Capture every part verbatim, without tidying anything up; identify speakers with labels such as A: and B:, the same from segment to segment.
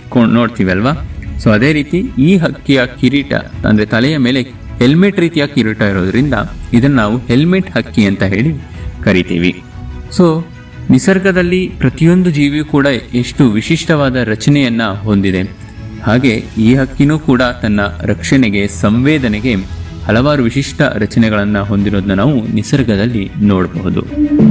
A: ಕೊ- ನೋಡ್ತೀವಲ್ವಾ. ಸೊ ಅದೇ ರೀತಿ ಈ ಹಕ್ಕಿಯ ಕಿರೀಟ ಅಂದ್ರೆ ತಲೆಯ ಮೇಲೆ ಹೆಲ್ಮೆಟ್ ರೀತಿಯ ಕಿರೀಟ ಇರೋದ್ರಿಂದ ಇದನ್ನ ನಾವು ಹೆಲ್ಮೆಟ್ ಹಕ್ಕಿ ಅಂತ ಹೇಳಿ ಕರಿತೀವಿ. ಸೊ ನಿಸರ್ಗದಲ್ಲಿ ಪ್ರತಿಯೊಂದು ಜೀವಿಯೂ ಕೂಡ ಎಷ್ಟು ವಿಶಿಷ್ಟವಾದ ರಚನೆಯನ್ನ ಹೊಂದಿದೆ. ಹಾಗೆ ಈ ಹಕ್ಕಿನೂ ಕೂಡ ತನ್ನ ರಕ್ಷಣೆಗೆ, ಸಂವೇದನೆಗೆ ಹಲವಾರು ವಿಶಿಷ್ಟ ರಚನೆಗಳನ್ನು ಹೊಂದಿರೋದನ್ನ ನಾವು ನಿಸರ್ಗದಲ್ಲಿ ನೋಡಬಹುದು.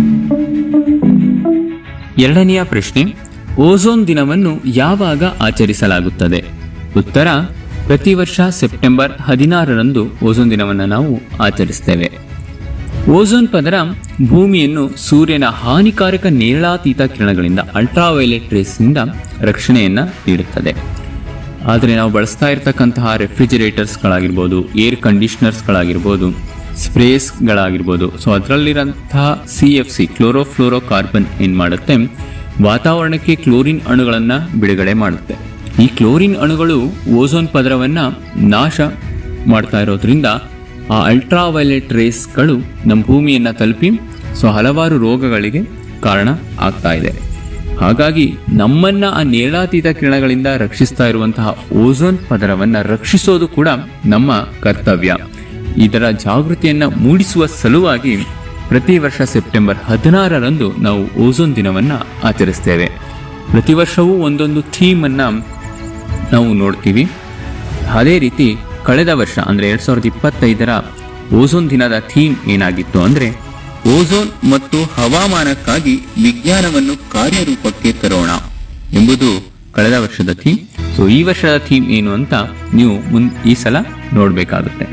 A: ಎರಡನೆಯ ಪ್ರಶ್ನೆ, ಓಝೋನ್ ದಿನವನ್ನು ಯಾವಾಗ ಆಚರಿಸಲಾಗುತ್ತದೆ? ಉತ್ತರ, ಪ್ರತಿ ವರ್ಷ ಸೆಪ್ಟೆಂಬರ್ ಹದಿನಾರರಂದು ಓಝೋನ್ ದಿನವನ್ನು ನಾವು ಆಚರಿಸ್ತೇವೆ. ಓಝೋನ್ ಪದರ ಭೂಮಿಯನ್ನು ಸೂರ್ಯನ ಹಾನಿಕಾರಕ ನೇರಳಾತೀತ ಕಿರಣಗಳಿಂದ, ಅಲ್ಟ್ರಾವೈಲೆಟ್ ರೇಸ್ನಿಂದ ರಕ್ಷಣೆಯನ್ನು ನೀಡುತ್ತದೆ. ಆದರೆ ನಾವು ಬಳಸ್ತಾ ಇರತಕ್ಕಂತಹ ರೆಫ್ರಿಜಿರೇಟರ್ಸ್ಗಳಾಗಿರ್ಬೋದು, air ಕಂಡೀಷ್ನರ್ಸ್ಗಳಾಗಿರ್ಬೋದು, ಸ್ಪ್ರೇಸ್ಗಳಾಗಿರ್ಬೋದು, so ಅದರಲ್ಲಿರೋಂತಹ C F C chlorofluoro carbon ಏನು ಮಾಡುತ್ತೆ, ವಾತಾವರಣಕ್ಕೆ ಕ್ಲೋರಿನ್ ಅಣುಗಳನ್ನು ಬಿಡುಗಡೆ ಮಾಡುತ್ತೆ. ಈ ಕ್ಲೋರಿನ್ ಅಣುಗಳು ಓಝೋನ್ ಪದರವನ್ನು ನಾಶ ಮಾಡ್ತಾ ಇರೋದ್ರಿಂದ ಆ ಅಲ್ಟ್ರಾವೈಲೆಟ್ ರೇಸ್ಗಳು ನಮ್ಮ ಭೂಮಿಯನ್ನು ತಲುಪಿ ಸೊ ಹಲವಾರು ರೋಗಗಳಿಗೆ ಕಾರಣ ಆಗ್ತಾ ಇದೆ. ಹಾಗಾಗಿ ನಮ್ಮನ್ನ ಆ ನೇರಳಾತೀತ ಕಿರಣಗಳಿಂದ ರಕ್ಷಿಸ್ತಾ ಇರುವಂತಹ ಓಝೋನ್ ಪದರವನ್ನು ರಕ್ಷಿಸೋದು ಕೂಡ ನಮ್ಮ ಕರ್ತವ್ಯ. ಇದರ ಜಾಗೃತಿಯನ್ನ ಮೂಡಿಸುವ ಸಲುವಾಗಿ ಪ್ರತಿ ವರ್ಷ ಸೆಪ್ಟೆಂಬರ್ ಹದಿನಾರರಂದು ನಾವು ಓಝೋನ್ ದಿನವನ್ನ ಆಚರಿಸ್ತೇವೆ. ಪ್ರತಿ ವರ್ಷವೂ ಒಂದೊಂದು ಥೀಮ್ ಅನ್ನ ನಾವು ನೋಡ್ತೀವಿ. ಅದೇ ರೀತಿ ಕಳೆದ ವರ್ಷ ಅಂದ್ರೆ ಎರಡ್ ಸಾವಿರದ ಇಪ್ಪತ್ತೈದರ ಓಝೋನ್ ದಿನದ ಥೀಮ್ ಏನಾಗಿತ್ತು ಅಂದ್ರೆ, ಓಝೋನ್ ಮತ್ತು ಹವಾಮಾನಕ್ಕಾಗಿ ವಿಜ್ಞಾನವನ್ನು ಕಾರ್ಯರೂಪಕ್ಕೆ ತರೋಣ ಎಂಬುದು ಕಳೆದ ವರ್ಷದ ಥೀಮ್. ಸೊ ಈ ವರ್ಷದ ಥೀಮ್ ಏನು ಅಂತ ನೀವು ಮುನ್ ಈ ಸಲ ನೋಡಬೇಕಾಗುತ್ತೆ.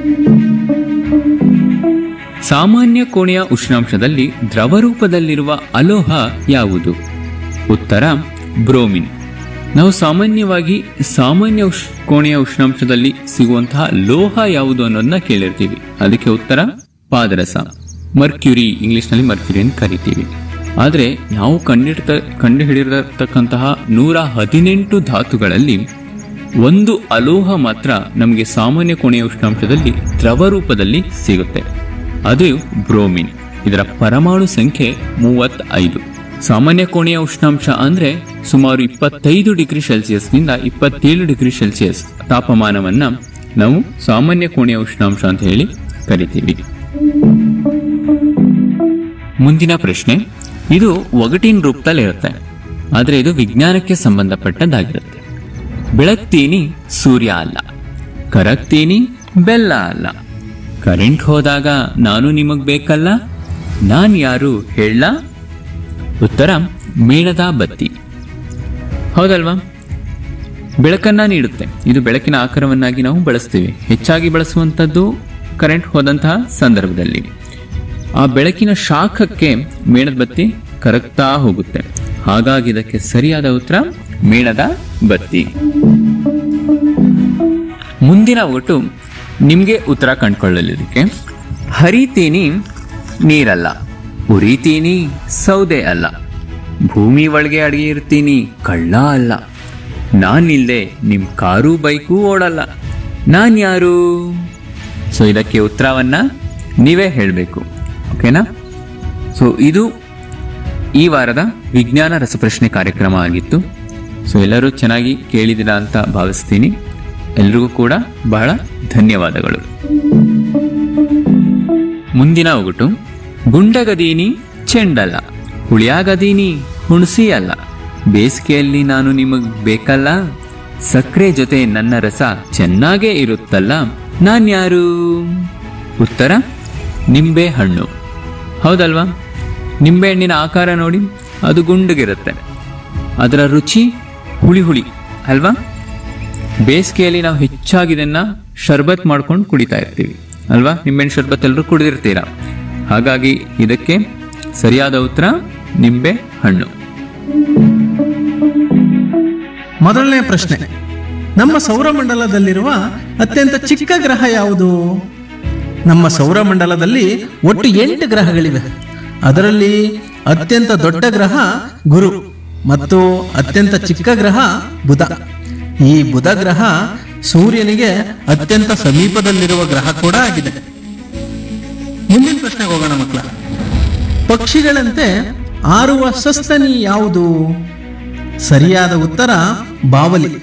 A: ಸಾಮಾನ್ಯ ಕೋಣೆಯ ಉಷ್ಣಾಂಶದಲ್ಲಿ ದ್ರವ ರೂಪದಲ್ಲಿರುವ ಅಲೋಹ ಯಾವುದು? ಉತ್ತರ, ಬ್ರೋಮಿನ್. ನಾವು ಸಾಮಾನ್ಯವಾಗಿ ಸಾಮಾನ್ಯ ಉಷ್ ಕೋಣೆಯ ಉಷ್ಣಾಂಶದಲ್ಲಿ ಸಿಗುವಂತಹ ಲೋಹ ಯಾವುದು ಅನ್ನೋದನ್ನ ಕೇಳಿರ್ತೀವಿ. ಅದಕ್ಕೆ ಉತ್ತರ ಪಾದರಸ, ಮರ್ಕ್ಯುರಿ, ಇಂಗ್ಲಿಷ್ನಲ್ಲಿ ಮರ್ಕ್ಯುರಿ ಅಂತ ಕರಿತೀವಿ. ಆದರೆ ನಾವು ಕಂಡಿಡ್ತ ಕಂಡು ಹಿಡಿದಿರತಕ್ಕಂತಹ ನೂರ ಹದಿನೆಂಟು ಧಾತುಗಳಲ್ಲಿ ಒಂದು ಅಲೋಹ ಮಾತ್ರ ನಮಗೆ ಸಾಮಾನ್ಯ ಕೋಣೆಯ ಉಷ್ಣಾಂಶದಲ್ಲಿ ದ್ರವ ರೂಪದಲ್ಲಿ ಸಿಗುತ್ತೆ. ಅದು ಬ್ರೋಮಿನ್. ಇದರ ಪರಮಾಣು ಸಂಖ್ಯೆ ಮೂವತ್ತೈದು. ಸಾಮಾನ್ಯ ಕೋಣೆಯ ಉಷ್ಣಾಂಶ ಅಂದ್ರೆ ಸುಮಾರು ಇಪ್ಪತ್ತೈದು ಡಿಗ್ರಿ ಸೆಲ್ಸಿಯಸ್ನಿಂದ ಇಪ್ಪತ್ತೇಳು ಡಿಗ್ರಿ ಸೆಲ್ಸಿಯಸ್ ತಾಪಮಾನವನ್ನ ನಾವು ಸಾಮಾನ್ಯ ಕೋಣೆಯ ಉಷ್ಣಾಂಶ ಅಂತ ಹೇಳಿ ಕರಿತೀವಿ. ಮುಂದಿನ ಪ್ರಶ್ನೆ, ಇದು ಒಗಟಿನ ರೂಪದಲ್ಲಿರುತ್ತೆ, ಆದರೆ ಇದು ವಿಜ್ಞಾನಕ್ಕೆ ಸಂಬಂಧಪಟ್ಟದ್ದಾಗಿರುತ್ತೆ. ಬೆಳಗ್ತೀನಿ ಸೂರ್ಯ ಅಲ್ಲ, ಕರಗ್ತೀನಿ ಬೆಲ್ಲ ಅಲ್ಲ, ಕರೆಂಟ್ ಹೋದಾಗ ನಾನು ನಿಮಗ್ ಬೇಕಲ್ಲ, ನಾನ್ ಯಾರು ಹೇಳ? ಉತ್ತರ, ಮೇಣದ ಬತ್ತಿ. ಹೌದಲ್ವಾ? ಬೆಳಕನ್ನ ನೀಡುತ್ತೆ. ಇದು ಬೆಳಕಿನ ಆಕಾರವನ್ನಾಗಿ ನಾವು ಬಳಸ್ತೀವಿ. ಹೆಚ್ಚಾಗಿ ಬಳಸುವಂಥದ್ದು ಕರೆಂಟ್ ಹೋದಂತಹ ಸಂದರ್ಭದಲ್ಲಿ. ಆ ಬೆಳಕಿನ ಶಾಖಕ್ಕೆ ಮೇಣದ ಬತ್ತಿ ಕರಗ್ತಾ ಹೋಗುತ್ತೆ. ಹಾಗಾಗಿ ಇದಕ್ಕೆ ಸರಿಯಾದ ಉತ್ತರ ಮೇಣದ ಬತ್ತಿ. ಮುಂದಿನ ಒಟ್ಟು ನಿಮ್ಗೆ ಉತ್ತರ ಕಂಡುಕೊಳ್ಳಲಿಕ್ಕೆ, ಹರಿತೀನಿ ನೀರಲ್ಲ, ಉರಿತೀನಿ ಸೌದೆ ಅಲ್ಲ, ಭೂಮಿ ಒಳಗೆ ಅಡಿಗೆ ಇರ್ತೀನಿ ಕಳ್ಳ ಅಲ್ಲ, ನಾನಿಲ್ಲದೆ ನಿಮ್ ಕಾರು ಬೈಕು ಓಡಲ್ಲ, ನಾನ್ ಯಾರು? ಸೊ ಇದಕ್ಕೆ ಉತ್ತರವನ್ನ ನೀವೇ ಹೇಳಬೇಕು. ಓಕೆನಾ? ಸೊ ಇದು ಈ ವಾರದ ವಿಜ್ಞಾನ ರಸಪ್ರಶ್ನೆ ಕಾರ್ಯಕ್ರಮ ಆಗಿತ್ತು. ಸೊ ಎಲ್ಲರೂ ಚೆನ್ನಾಗಿ ಕೇಳಿದಿರಾ ಅಂತ ಭಾವಿಸ್ತೀನಿ. ಎಲ್ರಿಗೂ ಕೂಡ ಬಹಳ ಧನ್ಯವಾದಗಳು. ಮುಂದಿನ ಒಗಟು, ಗುಂಡಗದೀನಿ ಚೆಂಡಲ್ಲ, ಹುಳಿಯಾಗದೀನಿ ಹುಣಸಿ ಅಲ್ಲ, ಬೇಸಿಗೆಯಲ್ಲಿ ನಾನು ನಿಮಗ್ ಬೇಕಲ್ಲ, ಸಕ್ಕರೆ ಜೊತೆ ನನ್ನ ರಸ ಚೆನ್ನಾಗೇ ಇರುತ್ತಲ್ಲ, ನಾನ್ ಯಾರು? ಉತ್ತರ, ನಿಂಬೆ ಹಣ್ಣು. ಹೌದಲ್ವಾ? ನಿಂಬೆ ಹಣ್ಣಿನ ಆಕಾರ ನೋಡಿ, ಅದು ಗುಂಡಗಿರುತ್ತೆ. ಅದರ ರುಚಿ ಹುಳಿ ಹುಳಿ ಅಲ್ವಾ? ಬೇಸಿಗೆಯಲ್ಲಿ ನಾವು ಹೆಚ್ಚಾಗಿ ಇದನ್ನ ಶರ್ಬತ್ ಮಾಡ್ಕೊಂಡು ಕುಡಿತಾ ಇರ್ತೀವಿ ಅಲ್ವಾ? ನಿಂಬೆಹಣ್ಣು ಶರ್ಬತ್ ಎಲ್ಲರೂ ಕುಡಿದಿರ್ತೀರಾ. ಹಾಗಾಗಿ ಇದಕ್ಕೆ ಸರಿಯಾದ ಉತ್ತರ ನಿಂಬೆ ಹಣ್ಣು.
B: ಮೊದಲನೇ ಪ್ರಶ್ನೆ, ನಮ್ಮ ಸೌರಮಂಡಲದಲ್ಲಿರುವ ಅತ್ಯಂತ ಚಿಕ್ಕ ಗ್ರಹ ಯಾವುದು? ನಮ್ಮ ಸೌರಮಂಡಲದಲ್ಲಿ ಒಟ್ಟು ಎಂಟು ಗ್ರಹಗಳಿವೆ. ಅದರಲ್ಲಿ ಅತ್ಯಂತ ದೊಡ್ಡ ಗ್ರಹ ಗುರು ಮತ್ತು ಅತ್ಯಂತ ಚಿಕ್ಕ ಗ್ರಹ ಬುಧ. ಈ ಬುಧ ಗ್ರಹ ಸೂರ್ಯನಿಗೆ ಅತ್ಯಂತ ಸಮೀಪದಲ್ಲಿರುವ ಗ್ರಹ ಕೂಡ ಆಗಿದೆ. ಮುಂದಿನ ಪ್ರಶ್ನೆಗೆ ಹೋಗೋಣ ಮಕ್ಕಳ. ಪಕ್ಷಿಗಳಂತೆ ಆರುವ ಸಸ್ತನಿ ಯಾವುದು? ಸರಿಯಾದ ಉತ್ತರ ಬಾವಲಿ.